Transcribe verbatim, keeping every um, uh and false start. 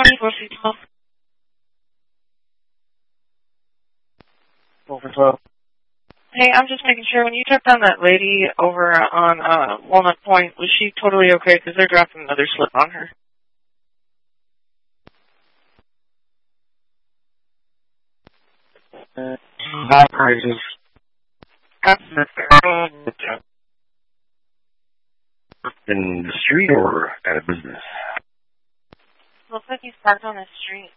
four three twelve. Over twelve. Hey, I'm just making sure, when you took down that lady over on uh, Walnut Point, was she totally okay? Because they're dropping another slip on her. Uh, high prices. In the street or at a business? Looks like he's parked on the street.